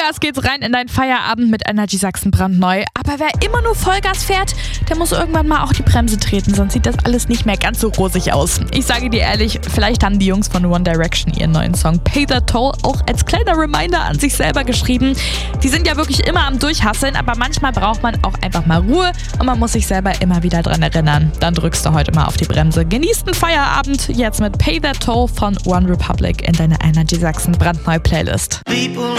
Vollgas geht's rein in deinen Feierabend mit Energy Sachsen brandneu. Aber wer immer nur Vollgas fährt, der muss irgendwann mal auch die Bremse treten, sonst sieht das alles nicht mehr ganz so rosig aus. Ich sage dir ehrlich, vielleicht haben die Jungs von One Direction ihren neuen Song Pay the Toll auch als kleiner Reminder an sich selber geschrieben. Die sind ja wirklich immer am Durchhasseln, aber manchmal braucht man auch einfach mal Ruhe und man muss sich selber immer wieder dran erinnern. Dann drückst du heute mal auf die Bremse. Genießt den Feierabend jetzt mit Pay the Toll von One Republic in deiner Energy Sachsen brandneu Playlist.